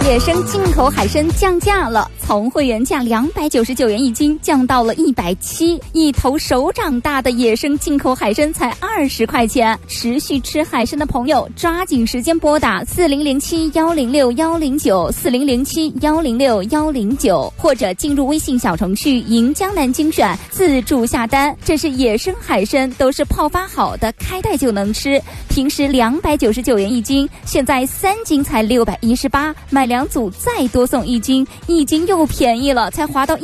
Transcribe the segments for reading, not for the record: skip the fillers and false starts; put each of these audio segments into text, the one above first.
野生进口海参降价了，从会员价299元一斤降到了170，一头手掌大的野生进口海参才20块钱。持续吃海参的朋友，抓紧时间拨打4007-106-109，4007-106-109，或者进入微信小程序迎江南精选自助下单。这是野生海参，都是泡发好的，开袋就能吃。平时299元一斤，现在3斤才618，买2组再多送1斤，1斤又便宜了，才划到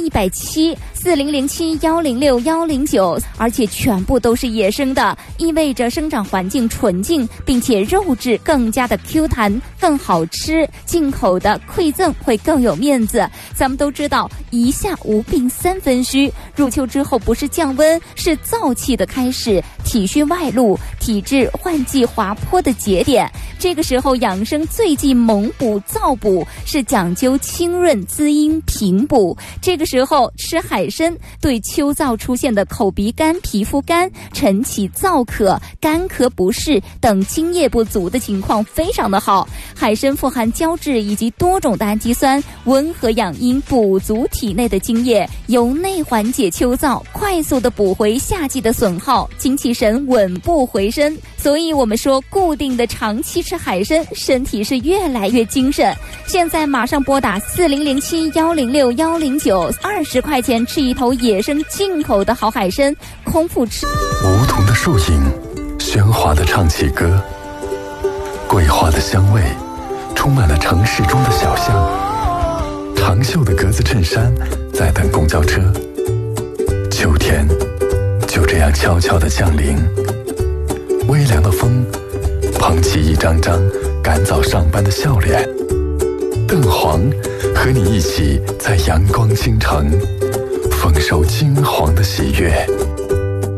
170。4007-106-109，而且全部都是野生的，意味着生长环境纯净，并且肉质更加的 Q 弹，更好吃。进口的馈赠会更有面子。咱们都知道，1夏无病3分虚，入秋之后不是降温，是燥气的开始，体虚外露，体质换季滑坡的节点。这个时候养生最忌猛补燥补，是讲究清润滋阴平补。这个时候吃海参，对秋燥出现的口鼻干、皮肤干、晨起燥渴、干咳不适等津液不足的情况非常的好。海参富含胶质以及多种的氨基酸，温和养阴，补足体内的津液，由内缓解秋燥，快速的补回夏季的损耗，精气神稳步回升。所以我们说，固定的长期吃海参，身体是越来越精神。现在马上拨打4007-106-109，20块钱吃一头野生进口的好海参，空腹吃。 梧桐的树影，喧哗地唱起歌，桂花的香味充满了城市中的小巷，长袖的格子衬衫在等公交车。秋天就这样悄悄地降临，微凉的风捧起一张张赶早上班的笑脸。邓黄和你一起在阳光倾城，丰收金黄的喜悦。